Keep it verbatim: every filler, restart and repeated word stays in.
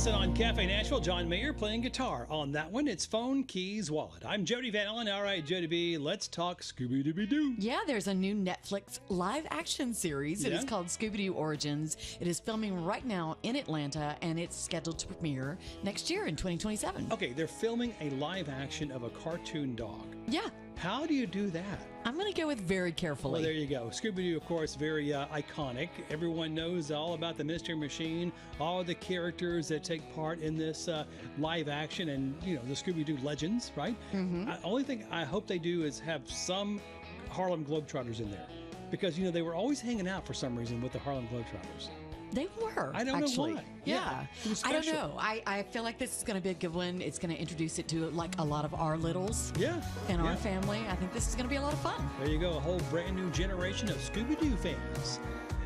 Listen on Cafe Nashville, John Mayer playing guitar. On that one, it's Phone, Keys, Wallet. I'm Jody Van Allen. All right, Jody B, let's talk Scooby-Dooby-Doo. Yeah, there's a new Netflix live-action series. It Yeah? is called Scooby-Doo Origins. It is filming right now in Atlanta, and it's scheduled to premiere next year in twenty twenty-seven. Okay, they're filming a live action of a cartoon dog. Yeah, How do you do that? I'm going to go with very carefully. Well, there you go. Scooby-Doo, of course, very uh, iconic. Everyone knows all about the Mystery Machine, all of the characters that take part in this uh, live action, and, you know, the Scooby-Doo legends, right? Mm-hmm. The only thing I hope they do is have some Harlem Globetrotters in there. Because, you know, they were always hanging out for some reason with the Harlem Globetrotters. They were. I don't actually. know why. Yeah. Yeah, it was I don't special. know. I, I feel like this is going to be a good one. It's going to introduce it to like a lot of our littles Yeah. and yeah. our family. I think this is going to be a lot of fun. There you go, a whole brand new generation of Scooby-Doo fans.